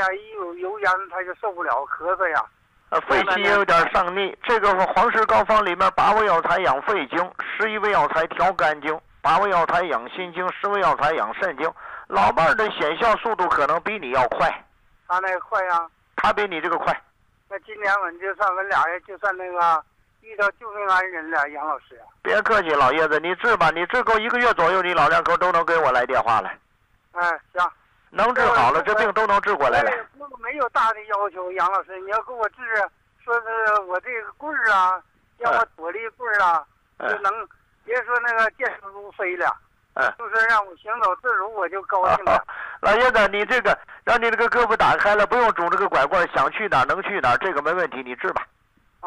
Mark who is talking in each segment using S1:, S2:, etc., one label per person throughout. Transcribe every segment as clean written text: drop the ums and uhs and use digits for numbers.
S1: 呀，一有油烟他就受不了咳嗽呀。
S2: 肺气也有点上逆。这个黄氏膏方里面8味药材养肺经，11味药材调肝经，8味药材养心经，10味药材养肾经。老伴儿的显效速度可能比你要快。
S1: 他那个快呀？
S2: 他比你这个快。
S1: 那今年我们就算我们俩人就算那个遇到救命恩人了，杨老师。
S2: 别客气，老爷子，你治吧，你治够1个月左右，你老两口都能给我来电话来。
S1: 行。
S2: 能治好了，这病都能治过来了。
S1: 没有大的要求，杨老师，你要给我治，说是我这个棍儿啊，让我躲力棍儿啊，就能别说那个健步如飞了，就是让我行走自如，我就高兴了。
S2: 老爷子，你这个让你这个胳膊打开了，不用拄这个拐棍，想去哪儿能去哪儿，这个没问题，你治吧。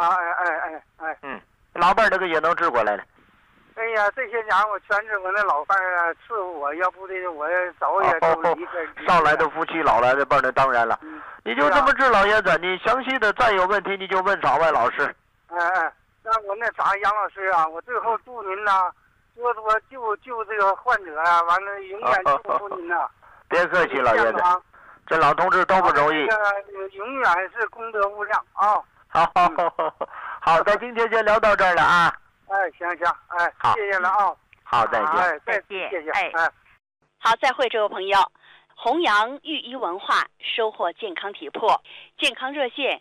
S2: 老伴儿这个也能治过来了。
S1: 哎呀，这些年我全是我那老伴儿伺候我，要不的我早也都离开。
S2: 上来的夫妻，老来的伴儿，那当然了。你就这么治，老爷子，你详细的再有问题你就问场外老师。
S1: 那我那啥，杨老师啊，我最后祝您呐，多救这个患者啊，完了永远祝福您呐。
S2: 别客气，老爷子，这老同志都不容易。
S1: 永远是功德无量啊。
S2: 好，咱今天先聊到这儿了啊。
S1: 行，好，谢谢了啊。
S2: 好，再见。
S3: 再见，
S1: 谢谢。
S3: 好，再会，这位朋友。弘扬寓医文化，收获健康体魄。健康热线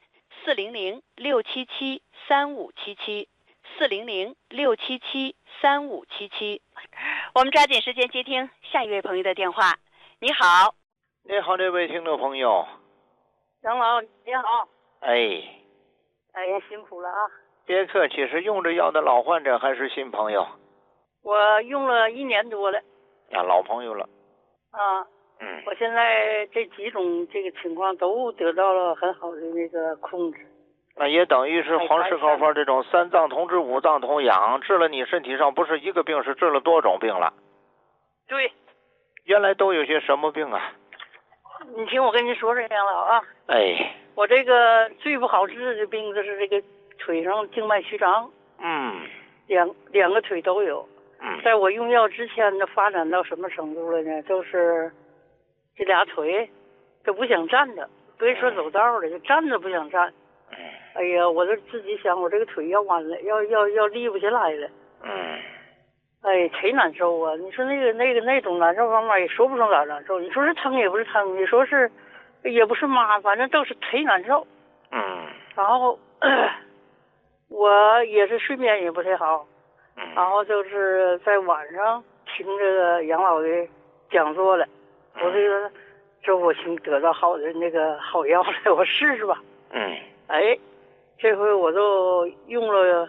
S3: 400-677-3577，400-677-3577。我们抓紧时间接听下一位朋友的电话。你好。
S2: 你好，这位听众朋友。
S4: 杨老，你好。
S2: 哎
S4: 呀，辛苦了啊。
S2: 别客气，是用着药的老患者还是新朋友？
S4: 我用了1年多了。
S2: 老朋友了。
S4: 我现在这几种这个情况都得到了很好的那个控制。
S2: 那也等于是黄氏膏方这种3脏同治5脏同养，治了你身体上不是一个病，是治了多种病了。
S4: 对。
S2: 原来都有些什么病啊？
S4: 你听我跟你说杨老啊。我这个最不好治的病就是这个腿上静脉曲张。两个腿都有。在我用药之前呢，发展到什么程度了呢？就是这俩腿都不想站着，别说走道了，就站着不想站。哎呀，我就自己想，我这个腿要弯了，要立不起来了。忒难受啊！你说那种难受方法也说不上咋难受，你说是疼也不是疼，你说是也不是麻，反正都是忒难受。然后我也是睡眠也不太好。然后就是在晚上听这个杨老的讲座了，我这我听得到好的那个好药了，我试试吧。这回我都用了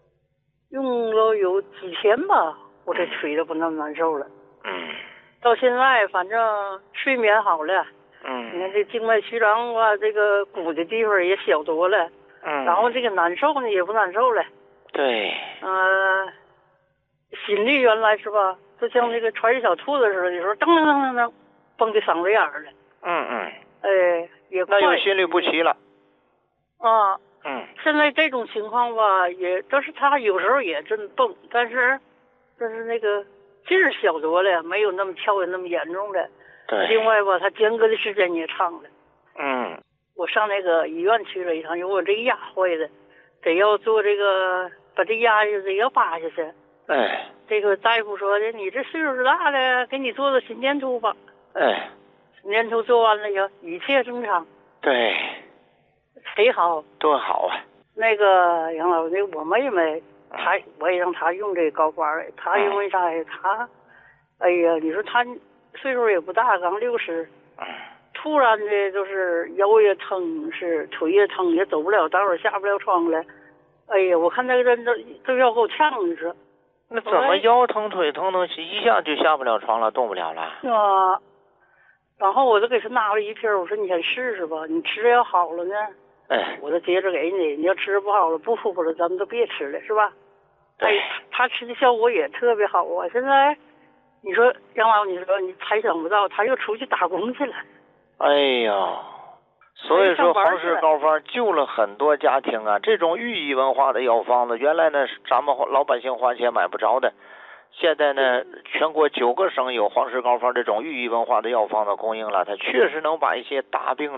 S4: 有几天吧，我这腿都不那么难受了。到现在反正睡眠好了。你看这静脉曲张啊，这个鼓的地方也小多了。然后这个难受呢也不难受了。
S2: 对。
S4: 心率原来是吧，就像那个传一小兔子似的，有时候噔噔噔噔噔蹦到嗓子眼儿了。也快。
S2: 那有心律不齐了。
S4: 现在这种情况吧，也就是他有时候也真蹦，但是那个劲儿小多了，没有那么跳的那么严重了。
S2: 对。
S4: 另外吧，他间隔的时间也长了。我上那个医院去了一趟，因为我这个牙坏的，得要做这个，把这牙得要拔下去。这个大夫说的，你这岁数大了，给你做心电图吧。心电图做完了以后，一切正常。
S2: 对。
S4: 忒好。
S2: 多好啊！
S4: 那个杨老师，我妹妹，我也让她用这个膏方，她因为啥呀？她，哎呀，你说她岁数也不大，刚60。突然的就是腰也疼，是腿也疼，也走不了道，下不了床了。哎呀，我看那个人都要给我呛死。
S2: 那怎么腰疼腿疼能一下就下不了床了，动不了了？
S4: 然后我就给他拿了一瓶，我说你先试试吧，你吃的要好了呢，我就接着给你，你要吃不好了不舒服了，咱们都别吃了，是吧？他吃的效果也特别好啊。现在你说杨老，你说你猜想不到，他又出去打工去了。
S2: 所以说黄氏膏方救了很多家庭啊！这种寓意文化的药方子，原来呢咱们老百姓花钱买不着的，现在呢全国9个省有黄氏膏方这种寓意文化的药方子供应了，它确实能把一些大病